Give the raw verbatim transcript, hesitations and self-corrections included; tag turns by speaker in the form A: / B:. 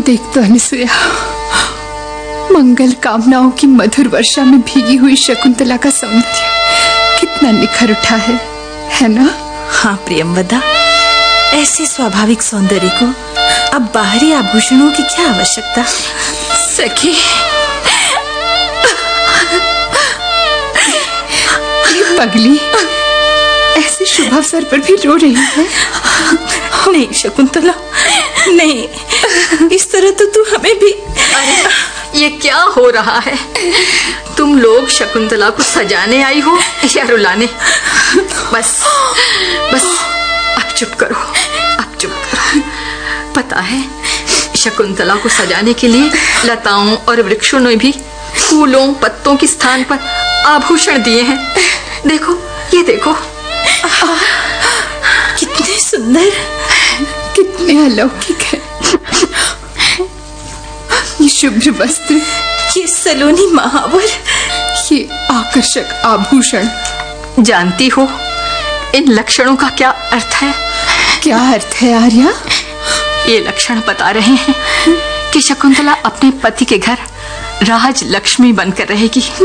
A: देख तो अनुसुया, मंगल कामनाओं की मधुर वर्षा में भीगी हुई शकुंतला का सौंदर्य कितना निखर उठा है, है ना?
B: हाँ प्रियंवदा, ऐसे स्वाभाविक सौंदर्य को अब बाहरी आभूषणों की क्या आवश्यकता।
A: सखी, ये पगली ऐसे शुभ अवसर पर भी रो रही है।
B: नहीं शकुंतला, नहीं, इस तरह तो तू हमें भी।
C: अरे ये क्या हो रहा है? तुम लोग शकुंतला को सजाने आई हो या रुलाने? बस बस अब चुप करो, अब चुप करो। पता है, शकुंतला को सजाने के लिए लताओं और वृक्षों ने भी फूलों पत्तों के स्थान पर आभूषण दिए हैं। देखो, ये देखो,
B: कितने सुंदर,
A: कितने अलौकिक है ये शुभ्र वस्त्र,
B: ये सलोनी महावर,
A: ये आकर्षक आभूषण।
C: जानती हो इन लक्षणों का क्या अर्थ है?
A: क्या अर्थ है आर्या?
C: ये लक्षण बता रहे हैं कि शकुंतला अपने पति के घर राज लक्ष्मी बनकर रहेगी।